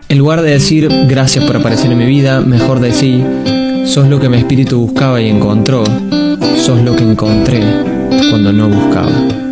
En lugar de decir gracias por aparecer en mi vida, mejor decí sos lo que mi espíritu buscaba y encontró, sos lo que encontré cuando no buscaba.